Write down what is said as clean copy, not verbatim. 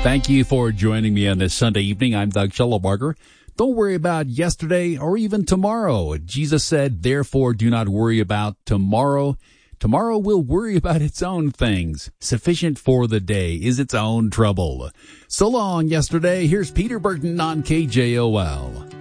Thank you for joining me on this Sunday evening. I'm Doug Schellebarger. Don't worry about yesterday or even tomorrow. Jesus said, therefore, do not worry about tomorrow. Tomorrow will worry about its own things. Sufficient for the day is its own trouble. So long, yesterday. Here's Peter Burton on KJOL.